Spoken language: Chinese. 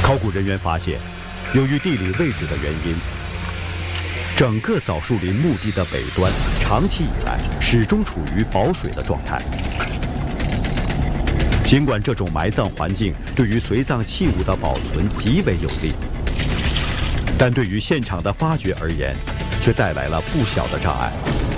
考古人员发现，由于地理位置的原因，整个枣树林墓地的北端长期以来始终处于保水的状态。尽管这种埋葬环境对于随葬器物的保存极为有利，但对于现场的发掘而言，却带来了不小的障碍。